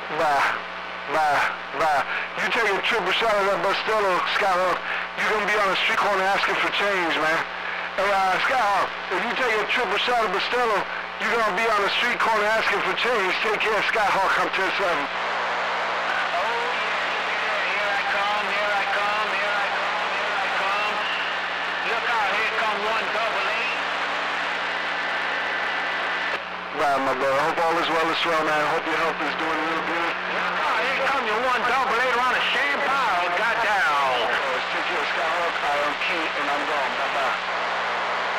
Bye. Bye. Bye. You take a triple shot of that Bustelo, Skyhawk, you're gonna be on the street corner asking for change, man. Hey, Skyhawk, if you take a triple shot of Bustelo, you're gonna be on the street corner asking for change. Take care, Skyhawk, I'm 10-7. Bye, my brother. Hope all is well as well, man. Hope your health is doing real good. Oh, here come your 188 on a shame pile. Got down. Take care, Skyhawk. I am Key, and I'm gone. Bye-bye.